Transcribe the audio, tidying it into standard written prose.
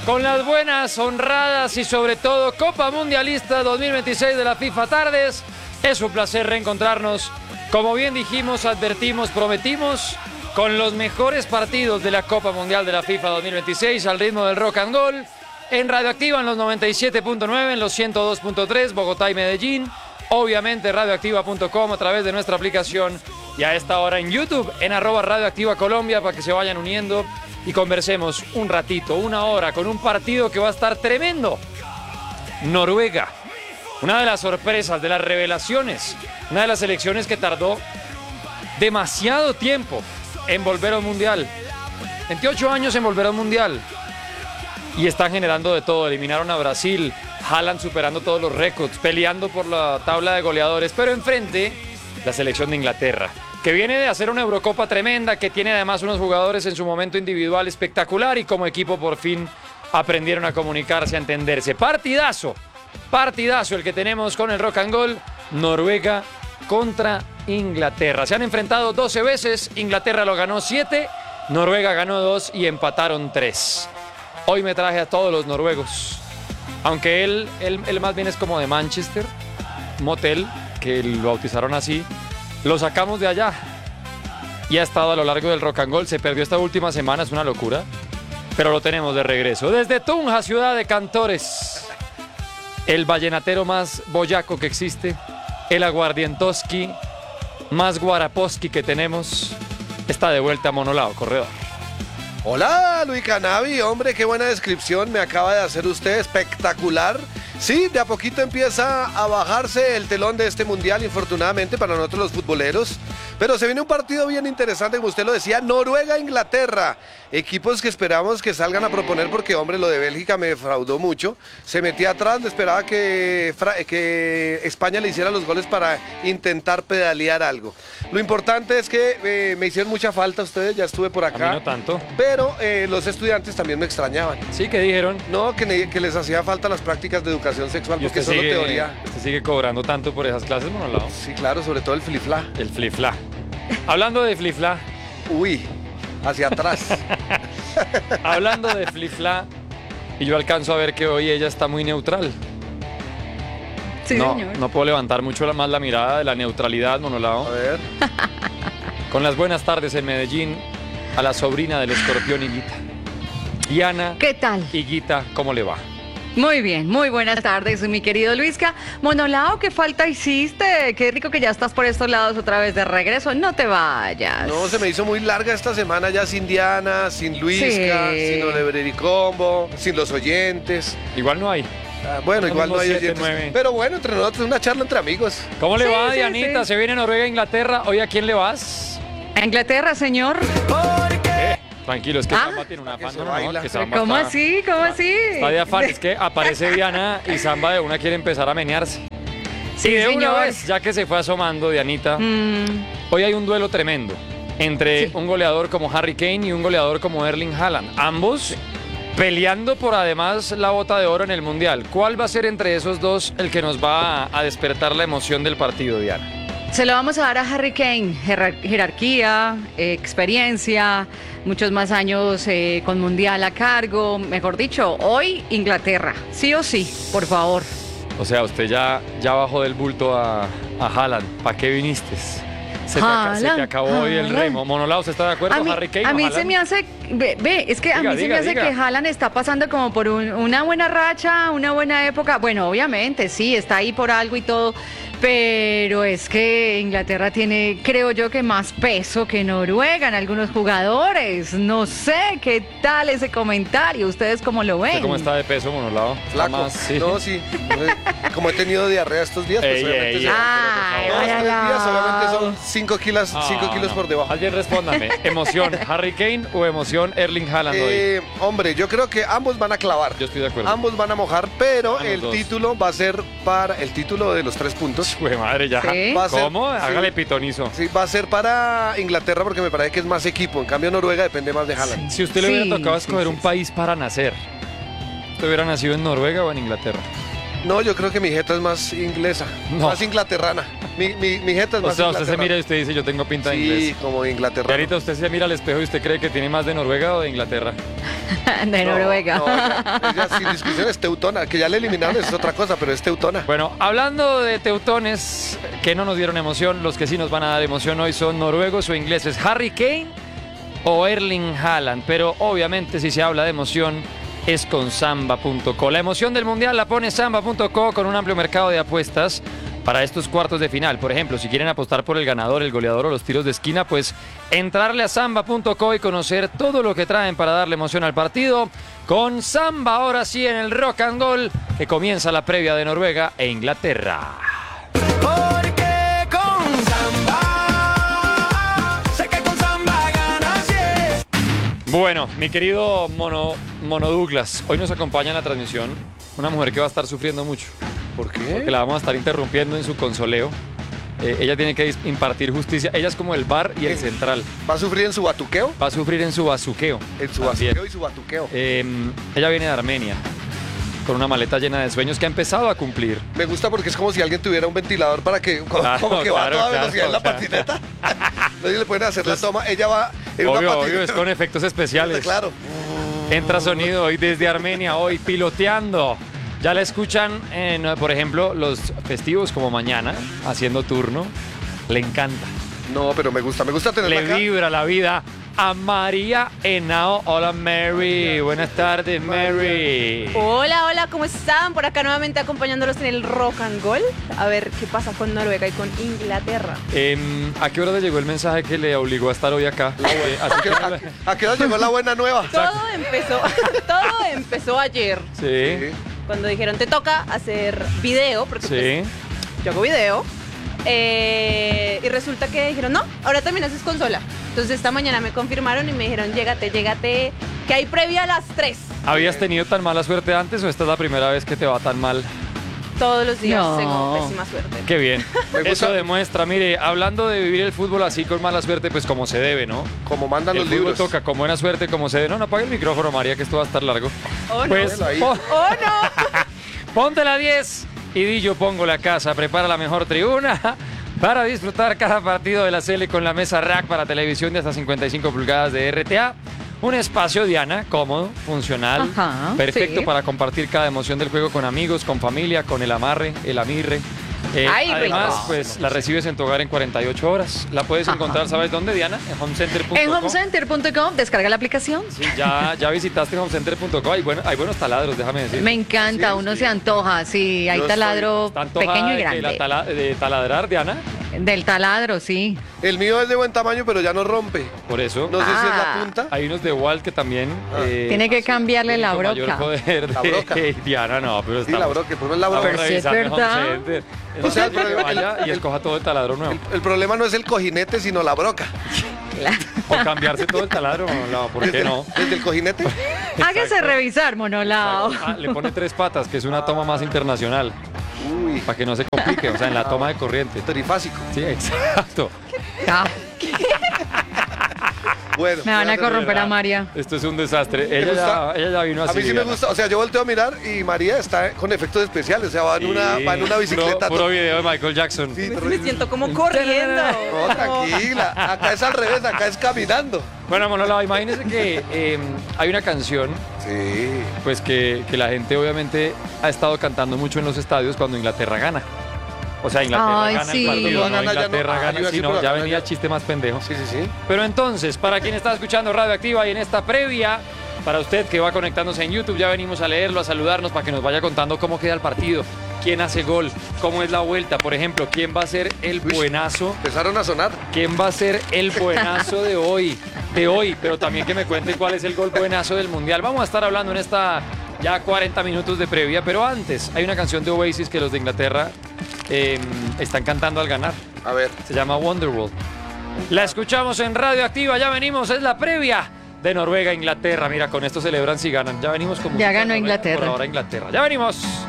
con las buenas, honradas y sobre todo Copa Mundialista 2026 de la FIFA Tardes. Es un placer reencontrarnos, como bien dijimos, advertimos, prometimos, con los mejores partidos de la Copa Mundial de la FIFA 2026 al ritmo del rock and roll, en Radioactiva en los 97.9, en los 102.3, Bogotá y Medellín, obviamente radioactiva.com a través de nuestra aplicación y a esta hora en YouTube, en @radioactivacolombia, para que se vayan uniendo y conversemos un ratito, una hora, con un partido que va a estar tremendo. Noruega, una de las sorpresas, de las revelaciones, una de las selecciones que tardó demasiado tiempo en volver a un mundial. 28 años en volver a un mundial. Y están generando de todo. Eliminaron a Brasil, Haaland superando todos los récords, peleando por la tabla de goleadores. Pero enfrente, la selección de Inglaterra, que viene de hacer una Eurocopa tremenda, que tiene además unos jugadores en su momento individual espectacular y como equipo por fin aprendieron a comunicarse, a entenderse. Partidazo el que tenemos con el rock and roll. Noruega contra Inglaterra. Se han enfrentado 12 veces, Inglaterra lo ganó 7, Noruega ganó 2 y empataron 3. Hoy me traje a todos los noruegos, aunque él más bien es como de Manchester, motel, que lo bautizaron así. Lo sacamos de allá y ha estado a lo largo del rock and roll. Se perdió esta última semana, es una locura, pero lo tenemos de regreso. Desde Tunja, ciudad de cantores, el vallenatero más boyaco que existe, el aguardientoski más guaraposki que tenemos, está de vuelta a Monolao, corredor. Hola, Luis Canavi, hombre, qué buena descripción me acaba de hacer usted, espectacular. Sí, de a poquito empieza a bajarse el telón de este mundial, infortunadamente para nosotros los futboleros. Pero se viene un partido bien interesante, como usted lo decía, Noruega-Inglaterra. Equipos que esperamos que salgan a proponer porque, hombre, lo de Bélgica me defraudó mucho. Se metía atrás, esperaba que España le hiciera los goles para intentar pedalear algo. Lo importante es que me hicieron mucha falta ustedes, ya estuve por acá. A mí no tanto. Pero los estudiantes también me extrañaban. Sí, ¿qué dijeron? No, que les hacía falta las prácticas de educación sexual, porque solo teoría. ¿Usted sigue cobrando tanto por esas clases, Monolao? Sí, claro, sobre todo el flifla. El flifla. Hablando de flifla. Uy, hacia atrás. Hablando de flifla, y yo alcanzo a ver que hoy ella está muy neutral. Sí, no, señor. no puedo levantar mucho más la mirada de la neutralidad, Monolao. A ver. Con las buenas tardes en Medellín, a la sobrina del escorpión Higuita. Diana. ¿Qué tal? Higuita, ¿cómo le va? Muy bien, muy buenas tardes, mi querido Luisca. Monolao, ¿qué falta hiciste? Qué rico que ya estás por estos lados otra vez de regreso. No te vayas. No, se me hizo muy larga esta semana ya sin Diana, sin Luisca, Sí. sin Oliver y Combo, sin los oyentes. Igual no hay. Bueno, Son igual no unos hay 7, oyentes. 9. Pero bueno, entre nosotros una charla entre amigos. ¿Cómo le Sí, va, sí, Dianita? sí. Se viene Noruega e Inglaterra. ¿Hoy a quién le vas? A Inglaterra, señor. Tranquilo, es que Ah. Samba tiene un afán, se no, baila. que Samba ¿Cómo está- así? ¿Cómo así? Está de afán, es que aparece Diana y Samba de una quiere empezar a menearse. Sí, y de una señor. vez, ya que se fue asomando, Dianita, Mm, hoy hay un duelo tremendo entre Sí. un goleador como Harry Kane y un goleador como Erling Haaland. Ambos peleando por además la bota de oro en el Mundial. ¿Cuál va a ser entre esos dos el que nos va a despertar la emoción del partido, Diana? Se lo vamos a dar a Harry Kane. Jerarquía, experiencia, muchos más años con Mundial a cargo. Mejor dicho, hoy Inglaterra. Sí o sí, por favor. O sea, usted ya bajó del bulto a Haaland. ¿Para qué viniste? Se te Haaland, acabó hoy el Haaland. remo. Monolao, ¿usted está de acuerdo? Harry Kane a o mí Haaland? se me hace, es que a Diga, mí se diga, me hace diga. que Haaland está pasando como por una buena racha, una buena época. Bueno, obviamente, sí, está ahí por algo y todo, pero es que Inglaterra tiene, creo yo, que más peso que Noruega en algunos jugadores. No sé qué tal ese comentario, ¿ustedes cómo lo ven? ¿Usted cómo está de peso, Monolao? Flaco. Más, sí. No, sí. Como he tenido diarrea estos días, pues Ey, obviamente ey, se- ey. Ay, No, vaya estos días solamente lado. son 5 kilos, cinco kilos por debajo. Más bien respóndame. ¿Emoción Harry Kane o emoción Erling Haaland hoy? Hombre, yo creo que ambos van a clavar. Yo estoy de acuerdo. Ambos van a mojar, pero Van los el dos. título va a ser para el título de los 3 puntos. Jue madre, ya. Sí. Va a ser- ¿Cómo? sí. Hágale pitonizo. Sí, va a ser para Inglaterra porque me parece que es más equipo. En cambio, Noruega depende más de Haaland. Si usted le hubiera Sí, tocado sí, escoger sí, un sí. país para nacer, ¿usted hubiera nacido en Noruega o en Inglaterra? No, yo creo que mi jeta es más inglesa, No. más inglaterrana. Mi jeta es O más sea, usted se inglaterrana. mira y usted dice, yo tengo pinta de Sí, inglés. como Y inglaterrana. ahorita usted se mira al espejo y usted cree que tiene más de Noruega o de Inglaterra. de Noruega. No, ella sin discusión es teutona, que ya le eliminaron, es otra cosa, pero es teutona. Bueno, hablando de teutones que no nos dieron emoción, los que sí nos van a dar emoción hoy son noruegos o ingleses, Harry Kane o Erling Haaland, pero obviamente si se habla de emoción es con Samba.co. La emoción del Mundial la pone Samba.co con un amplio mercado de apuestas para estos cuartos de final. Por ejemplo, si quieren apostar por el ganador, el goleador o los tiros de esquina, pues entrarle a Samba.co y conocer todo lo que traen para darle emoción al partido. Con Samba, ahora sí en el Rock and Roll, que comienza la previa de Noruega e Inglaterra. Porque con Samba, sé que con Samba ganas, yeah. Bueno, mi querido Mono Douglas, hoy nos acompaña en la transmisión una mujer que va a estar sufriendo mucho. ¿Por qué? Porque la vamos a estar interrumpiendo en su consoleo. Ella tiene que impartir justicia. Ella es como el bar y el central. ¿Va a sufrir en su batuqueo? Va a sufrir en su bazuqueo. En su También. batuqueo y su batuqueo. Ella viene de Armenia con una maleta llena de sueños que ha empezado a cumplir. Me gusta porque es como si alguien tuviera un ventilador para que, Claro, como que va a claro, toda claro, velocidad en la claro. patineta. Entonces le pueden hacer la toma. Ella va en una Obvio, patineta. obvio, es con efectos especiales. Claro. Entra sonido hoy desde Armenia, hoy piloteando. Ya la escuchan en, por ejemplo, los festivos como mañana, haciendo turno. Le encanta. No, pero me gusta tenerla Le acá. vibra la vida a María Henao. Hola, Mary. Buenas tardes, Mary. Hola, hola, ¿cómo están? Por acá nuevamente acompañándolos en el Rock and Roll. A ver qué pasa con Noruega y con Inglaterra. ¿A qué hora le llegó el mensaje que le obligó a estar hoy acá? Así que no le- ¿A qué hora llegó la buena nueva? Todo empezó ayer, Sí, cuando dijeron te toca hacer video, porque sí. pues, yo hago video. Y resulta que dijeron, no, ahora también haces consola. Entonces esta mañana me confirmaron y me dijeron, llégate, que hay previa a las 3. ¿Habías tenido tan mala suerte antes o esta es la primera vez que te va tan mal? Todos los días No. tengo pésima suerte. Qué bien. Me gusta- Eso demuestra, mire, hablando de vivir el fútbol así con mala suerte, pues como se debe, ¿no? Como mandan El los fútbol libros. toca con buena suerte, como se debe. No, no apague el micrófono, María, que esto va a estar largo. Oh, no. Pues, Bueno, ahí. ¡Oh, no! ponte la 10 y di yo pongo la casa. Prepara la mejor tribuna para disfrutar cada partido de la Sele con la mesa rack para televisión de hasta 55 pulgadas de RTA. Un espacio, Diana, cómodo, funcional, Ajá, perfecto sí. para compartir cada emoción del juego con amigos, con familia, con el amarre, el amirre. Ay, Además, rico. pues la recibes en tu hogar en 48 horas. La puedes encontrar, ¿sabes dónde, Diana? En homecenter.com. En homecenter.com, descarga la aplicación. Sí, ya visitaste homecenter.com. Hay buenos taladros, déjame decir. Me encanta, Sí, uno sí. se antoja, sí, hay Yo taladro Tanto pequeño y de grande. de taladrar, Diana. Del taladro, sí. El mío es de buen tamaño, pero ya no rompe. Por eso. No sé si es la Ah. punta. Hay unos de Walt que también. Tiene que cambiarle tienen la con mayor broca. poder La de- broca. Diana, no, pero Sí, la estamos- broca, pues no es la estamos broca. Pero sí es revisando verdad. Home Center. O sea, el Que problema- vaya y escoja todo el taladro nuevo. El problema no es el cojinete, sino la broca. O cambiarse todo el taladro, no, ¿por qué no? Desde el cojinete. Hágase revisar, monolao. Ah, le pone 3 patas, que es una toma más internacional, Uy, para que no se complique, o sea, en la toma de corriente. trifásico. Sí, exacto. Ah, Bueno. me van a ya corromper verdad. a María. Esto es un desastre. gusta? Ella ya vino así. A mí sí me Diana. gusta, o sea, yo volteo a mirar y María está con efectos especiales, o sea, va en una bicicleta. Puro video de Michael Jackson. Sí, Me siento como corriendo. No, tranquila, acá es al revés, acá es caminando. Bueno, Manolo, imagínese que hay una canción Sí. pues que la gente obviamente ha estado cantando mucho en los estadios cuando Inglaterra gana. O sea, Inglaterra Ay, gana sí. el partido, Cuando no gana ya no. Inglaterra Ah, yo iba a gana, decir, sino pero ya gana venía ya. el chiste más pendejo. Sí, sí, sí. Pero entonces, para quien está escuchando Radio Activa y en esta previa, para usted que va conectándose en YouTube, ya venimos a leerlo, a saludarnos para que nos vaya contando cómo queda el partido, quién hace gol, cómo es la vuelta, por ejemplo, quién va a ser el Uy. buenazo, Empezaron a sonar. quién va a ser el buenazo de hoy, pero también que me cuenten cuál es el gol buenazo del Mundial. Vamos a estar hablando en esta ya 40 minutos de previa, pero antes hay una canción de Oasis que los de Inglaterra están cantando al ganar. A ver. Se llama Wonderwall. La escuchamos en Radio Activa, ya venimos, es la previa de Noruega-Inglaterra. Mira, con esto celebran si ganan. Ya venimos como... Ya ganó Inglaterra. Por ahora Inglaterra. Ya venimos.